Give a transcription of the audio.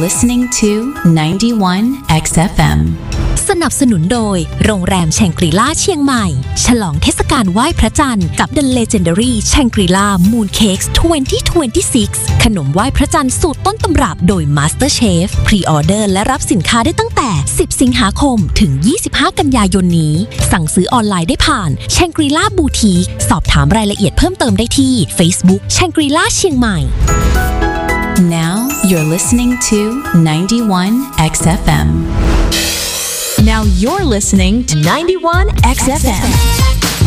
listening to 91XFM. สนับสนุนโดยโรงแรมแชงกรีล่าเชียงใหม่ฉลองเทศกาลไหว้พระจันทร์กับ The Legendary Shangri-La Moon Cakes 2026 ขนมไหว้พระจันทร์สูตรต้นตำรับโดย Master Chef พรีออเดอร์และรับสินค้าได้ตั้งแต่ 10 สิงหาคมถึง 25 กันยายนนี้สั่งซื้อออนไลน์ได้ผ่าน Shangri-La Boutique สอบถามรายละเอียดเพิ่มเติมได้ที่ Facebook Shangri-La เชียงใหม่ Now you're listening to 91XFM. Now you're listening to 91XFM.